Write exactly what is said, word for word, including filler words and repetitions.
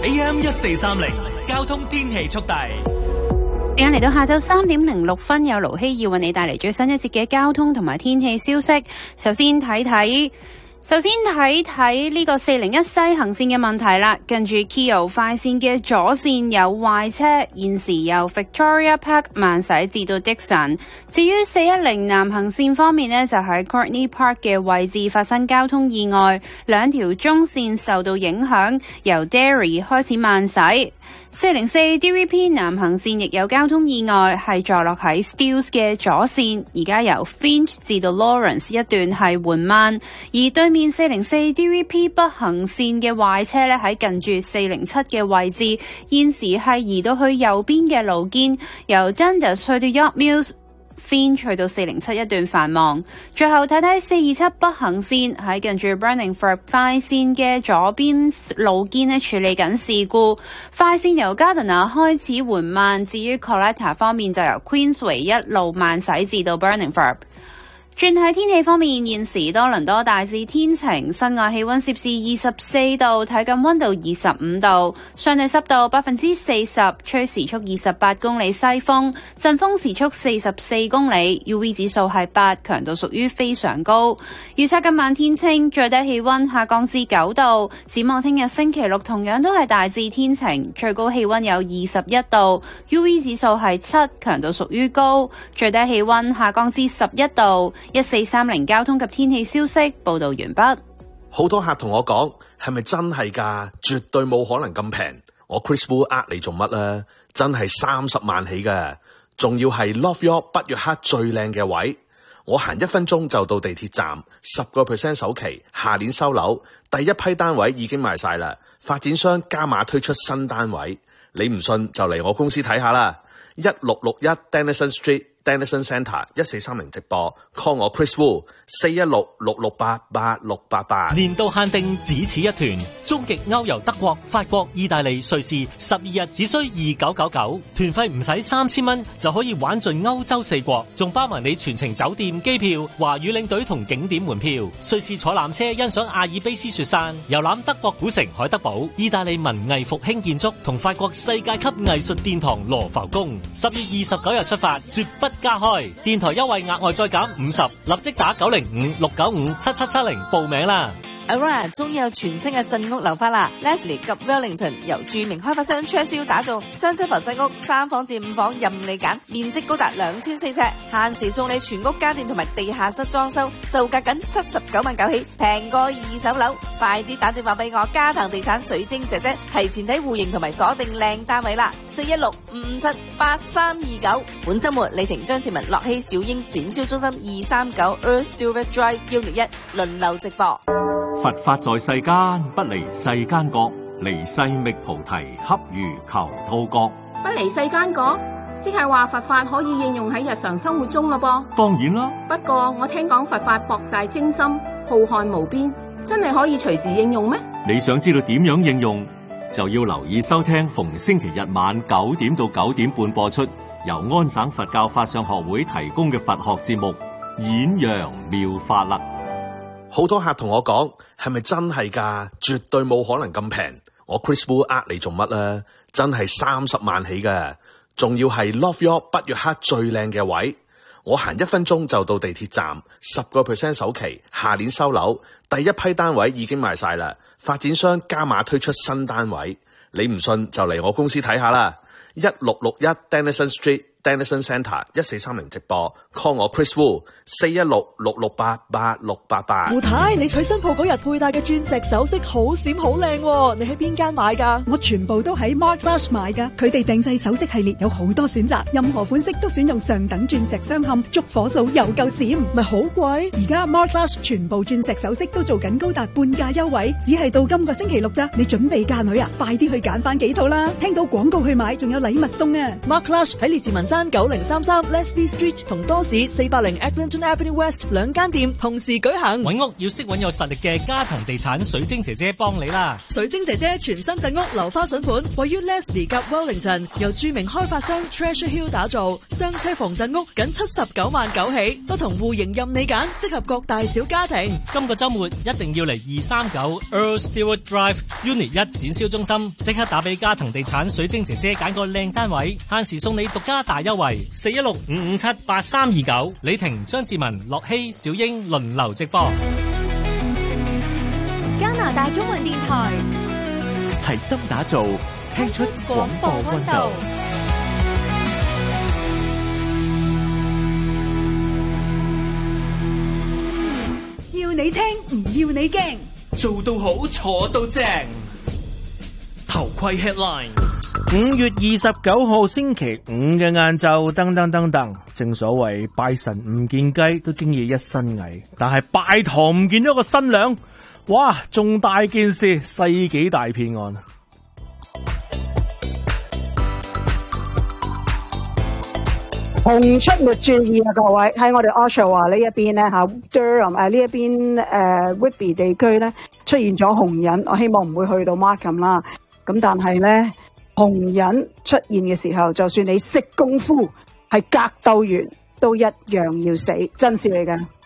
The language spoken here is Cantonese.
A M 一四三零交通天氣速遞。 時間嚟到下晝三點零六分，有盧希要為你帶嚟最新一節嘅交通同埋天氣消息。首先睇睇。首先睇睇呢個四零一西行線嘅問題啦，跟住 Keio 快線嘅左線有壞車，現時由 Victoria Park 慢駛至到 Dixon。至於四一零南行線方面呢，就喺 Courtney Park 嘅位置發生交通意外，兩條中線受到影響，由 Derry 開始慢駛。四零四 D V P 南行線亦有交通意外，係坐落喺 Steeles 嘅左線，而家由 Finch 至到 Lawrence 一段係緩慢，而對面四零四 D V P 北行線嘅壞車咧喺近住四零七嘅位置，現時係移到去右邊嘅路肩，由 Dundas 去到 York Mills。Finch 去到四零七一段繁忙，最後睇睇四二七北行線喺近住 Burningford 快線嘅左邊路肩咧處理緊事故，快線由 Gardiner 開始緩慢，至於 Coletta 方面就由 Queensway 一路慢駛至到 Burningford。轉喺天氣方面，現時多倫多大致天晴，室外氣溫攝氏二十四度，體感溫度二十五度，相對濕度百分之四十，吹時速二十八公里西風，陣風時速四十四公里 ，U V 指數係八，強度屬於非常高。預測今晚天晴，最低氣溫下降至九度。展望聽日星期六同樣都係大致天晴，最高氣溫有二十一度 ，U V 指數係七，強度屬於高，最低氣溫下降至十一度。一四三零交通及天氣消息報道完畢。 好多客同我講，係咪真係㗎？絕對冇可能咁平。我 Chris Wu 呃你做乜啊？真係三十萬起㗎，仲要係 Love York 北約克最靚嘅位。我行一分鐘就到地鐵站，十個 percent 首期，下年收樓，第一批單位已經賣晒啦。發展商加碼推出新單位，你唔信就嚟我公司睇下啦。一六六一 Denison Street。Denison Centre 一四三零直播 call 我 Chris Wu 四一六六六八八六八八。 年度限定只此一團，終極歐遊德國、法國、意大利、瑞士，十二日只需二九九九，團費唔使三千蚊就可以玩盡歐洲四國，仲包埋你全程酒店、機票、華語領隊同景點門票。瑞士坐纜車欣賞阿爾卑斯雪山，遊覽德國古城海德堡、意大利文藝復興建築同法國世界級藝術殿堂羅浮宮。十月二十九日出發，絕不加開，電台優惠額外再減五十，立即打九零五六九五七七七零報名啦。 Aurora 終於有全新嘅鎮屋樓花啦 ！Leslie 及 Wellington 由著名開發商 Churchill 打造，雙七房鎮屋，三房至五房任你揀，面積高達兩千四尺，限時送你全屋家電同埋地下室裝修，售價僅七十九萬九起，平過二手樓。快啲打電話俾我嘉騰地產水晶姐姐，提前睇戶型同埋鎖定靚單位啦！四一六五五七八三二九。本週末李婷張志文樂熙小英展銷中心二三九 Earl Stewart Drive 一六一輪流直播。 佛法在世間，不離世間覺，離世覓菩提，恰如求兔角。 不離世間覺，即係話佛法可以應用喺日常生活中咯噃。 當然啦， 不過我聽講佛法博大精深，浩瀚無邊，真係可以隨時應用咩？ 你想知道點樣應用，就要留意收聽逢星期日晚九點到九點半播出，由安省佛教法相學會提供嘅佛學節目《演揚妙法》啦。 好多客同我講，係咪真係㗎？絕對冇可能咁平。我 Chris Wu 呃你做乜啊？真係三十萬起㗎，仲要係 Love York 北約克最靚嘅位。我行一分鐘就到地鐵站，十個 percent 首期，下年收樓，第一批單位已經賣晒啦。發展商加碼推出新單位，你唔信就嚟我公司睇下啦。一六六一 Denison Street。Denison Centre 一四三零直播 call 我 Chris Wu 四一六六六八八六八八。 胡太，你娶新抱嗰日佩戴嘅鑽石首飾好閃好靚，你喺邊間買噶？ 我全部都喺 Mark Flash 買噶，佢哋定製首飾系列有好多選擇，任何款式都選用上等鑽石鑲嵌，燭火數又夠閃， 咪好貴？ 而家 Mark Flash 全部鑽石首飾都做緊高達半價優惠，只係到今個星期六咋？你準備嫁女啊？快啲去揀翻幾套啦！聽到廣告去買，仲有禮物送啊！ Mark Flash 喺列治文山九零三三 Leslie Street 同多士四百零 Eglinton Avenue West 兩間店同時舉行。 揾屋要識揾有實力嘅嘉騰地產水晶姐姐幫你啦。 水晶姐姐全新鎮屋樓花筍盤，位於 Leslie 及 Wellington， 由著名開發商 Treasure Hill 打造，雙車房鎮屋僅七十九萬九起，不同戶型任你揀，適合各大小家庭。 今個週末一定要嚟二三九 Earl Stewart Drive Unit 一展銷中心，即刻打俾嘉騰地產水晶姐姐揀個靚單位，限時送你獨家大優惠，四一六五五七八三二九。李婷、張志文、樂希、小英輪流直播。 加拿大中文電台齊心打造，聽出廣播溫度。 要你聽，唔要你驚， 做到好，坐到正。頭盔 headline。 五月二十九號星期五嘅晏晝，噔噔噔噔，正所謂拜神唔見雞，都經已一身蟻，但係拜堂唔見咗個新娘，哇！重大件事，世紀大騙案。 紅出沒注意啊，各位喺我哋 Oshawa 呢一邊咧吓 Durham 誒呢一邊誒 Whitby 地區咧出現咗紅人，我希望唔會去到 Markham 啦。咁但係咧紅人出現嘅時候，就算你識功夫係格鬥員，都一樣要死，真事嚟㗎。